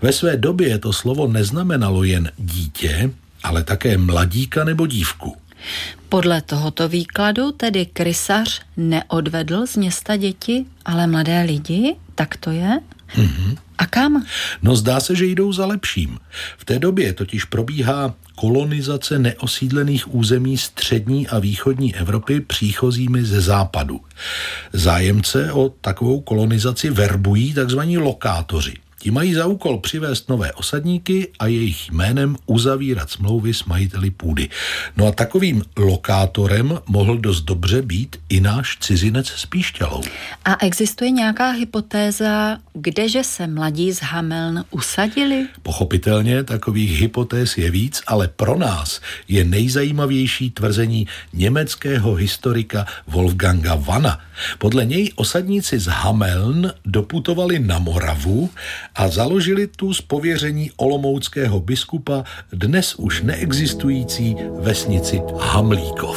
Ve své době to slovo neznamenalo jen dítě, ale také mladíka nebo dívku. Podle tohoto výkladu tedy krysař neodvedl z města děti, ale mladé lidi? Tak to je? Mhm. A kam? No zdá se, že jdou za lepším. V té době totiž probíhá kolonizace neosídlených území střední a východní Evropy příchozími ze západu. Zájemce o takovou kolonizaci verbují takzvaní lokátoři. Ti mají za úkol přivést nové osadníky a jejich jménem uzavírat smlouvy s majiteli půdy. No a takovým lokátorem mohl dost dobře být i náš cizinec s píšťalou. A existuje nějaká hypotéza, kdeže se mladí z Hameln usadili? Pochopitelně takových hypotéz je víc, ale pro nás je nejzajímavější tvrzení německého historika Wolfganga Vanna. Podle něj osadníci z Hameln doputovali na Moravu a založili tu z pověření olomouckého biskupa dnes už neexistující vesnici Hamlíkov.